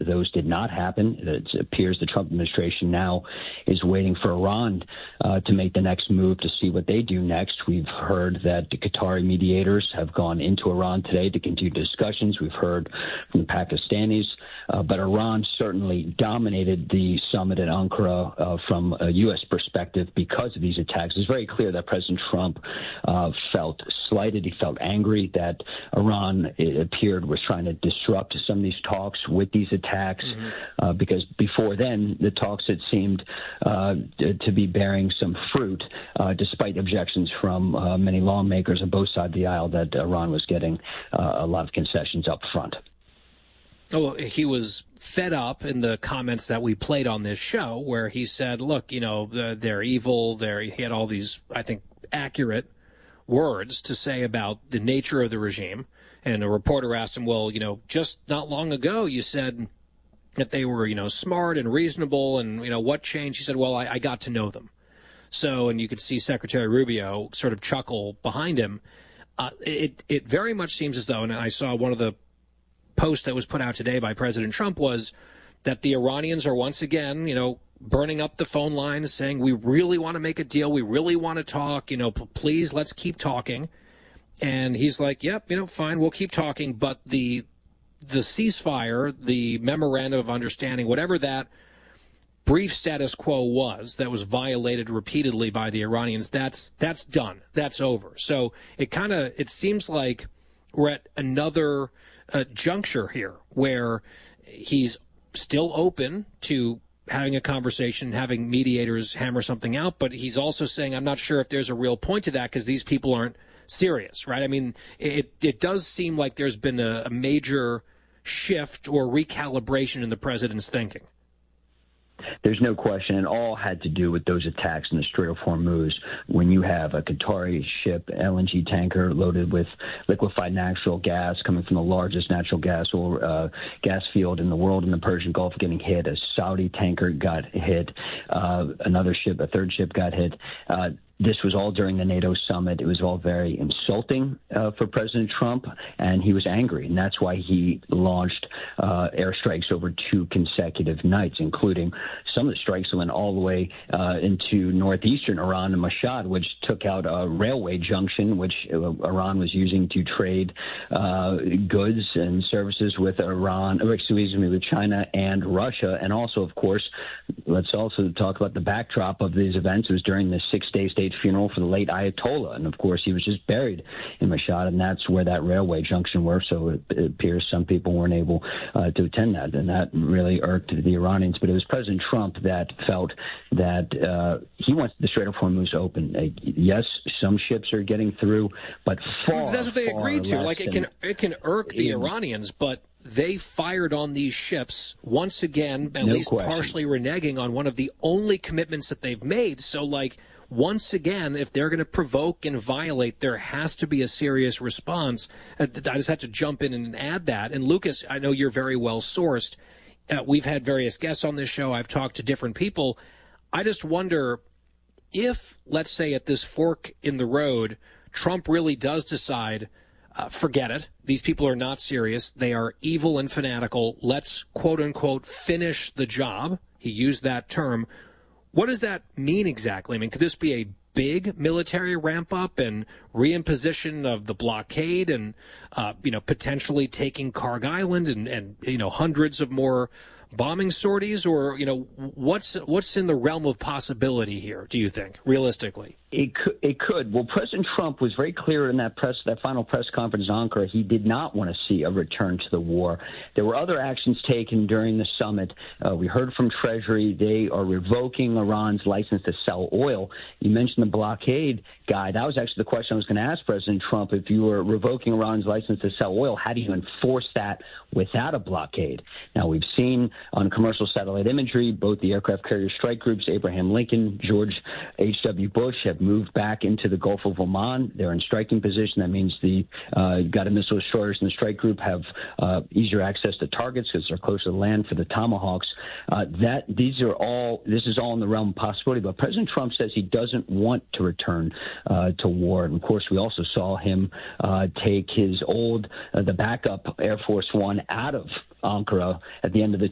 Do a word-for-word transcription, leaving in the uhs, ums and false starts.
Those did not happen. It appears the Trump administration now is waiting for Iran uh, to make the next move to see what they do next. We've heard that the Qatari mediators have gone into Iran today to continue discussions. We've heard from the Pakistanis, uh, but Iran certainly dominated the summit in Ankara uh, from a U S perspective because of these attacks. It's very clear that President Trump uh, felt slighted. He felt angry that Iran, it appeared, was trying to disrupt some of these talks with these attacks, mm-hmm. uh, because before then, the talks had seemed uh, to be bearing some fruit, uh, despite objections from uh, many lawmakers on both sides of the aisle that Iran was getting uh, a lot of concessions up front. Oh, he was fed up in the comments that we played on this show where he said, look, you know, they're evil. They're, he had all these, I think, accurate words to say about the nature of the regime. And a reporter asked him, well, you know, just not long ago you said that they were, you know, smart and reasonable and, you know, what changed? He said, well, I, I got to know them. So, and you could see Secretary Rubio sort of chuckle behind him. Uh, it, it very much seems as though, and I saw one of the post that was put out today by President Trump was that the Iranians are once again, you know, burning up the phone lines saying, we really want to make a deal. We really want to talk, you know, p- please, let's keep talking. And he's like, yep, you know, fine, we'll keep talking. But the the ceasefire, the memorandum of understanding, whatever that brief status quo was that was violated repeatedly by the Iranians, that's that's done. That's over. So it kind of it seems like we're at another uh, juncture here where he's still open to having a conversation, having mediators hammer something out, but he's also saying, I'm not sure if there's a real point to that because these people aren't serious, right? I mean, it it does seem like there's been a, a major shift or recalibration in the president's thinking. There's no question. It all had to do with those attacks in the Strait of Hormuz. When you have a Qatari ship, L N G tanker loaded with liquefied natural gas coming from the largest natural gas or uh, gas field in the world in the Persian Gulf getting hit, a Saudi tanker got hit, uh, another ship, a third ship got hit. Uh, This was all during the NATO summit. It was all very insulting uh, for President Trump, and he was angry. And that's why he launched uh, airstrikes over two consecutive nights, including some of the strikes that went all the way uh, into northeastern Iran and Mashhad, which took out a railway junction, which uh, Iran was using to trade uh, goods and services with Iran, or excuse me, with China and Russia. And also, of course, let's also talk about the backdrop of these events. It was during the six-day state funeral for the late Ayatollah. And, of course, he was just buried in Mashhad, and that's where that railway junction was. So it, it appears some people weren't able uh, to attend that, and that really irked the Iranians. But it was President Trump that felt that uh, he wants the Strait of Hormuz open. Uh, yes, some ships are getting through, but far, that's what they far agreed to. Like, it can, it can irk the in, Iranians, but they fired on these ships once again, at no least question. partially partially reneging on one of the only commitments that they've made. So, like, once again, if they're going to provoke and violate, there has to be a serious response. I just had to jump in and add that. And, Lucas, I know you're very well sourced. Uh, we've had various guests on this show. I've talked to different people. I just wonder if, let's say, at this fork in the road, Trump really does decide, uh, forget it. These people are not serious. They are evil and fanatical. Let's, quote unquote, finish the job. He used that term. What does that mean exactly? I mean, could this be a big military ramp up and reimposition of the blockade and, uh, you know, potentially taking Karg Island and, and, you know, hundreds of more bombing sorties? Or, you know, what's what's in the realm of possibility here, do you think, realistically? It could, it could. Well, President Trump was very clear in that press, that final press conference in Ankara. He did not want to see a return to the war. There were other actions taken during the summit. Uh, we heard from Treasury. They are revoking Iran's license to sell oil. You mentioned the blockade guy. That was actually the question I was going to ask President Trump. If you were revoking Iran's license to sell oil, how do you enforce that without a blockade? Now, we've seen on commercial satellite imagery, both the aircraft carrier strike groups, Abraham Lincoln, George H W. Bush, have moved back into the Gulf of Oman. They're in striking position. That means the uh, Guided Missile Destroyers in the strike group have uh, easier access to targets because they're closer to land for the Tomahawks. Uh, that these are all. This is all in the realm of possibility. But President Trump says he doesn't want to return uh, to war. And of course, we also saw him uh, take his old, uh, the backup Air Force One out of Ankara at the end of the